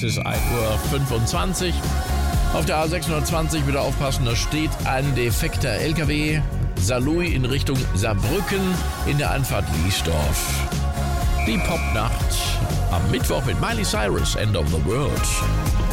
Es ist 1:25 Uhr. Auf der A620 wieder aufpassen, da steht ein defekter LKW. Saarlouis in Richtung Saarbrücken in der Anfahrt Liesdorf. Die Popnacht am Mittwoch mit Miley Cyrus, End of the World.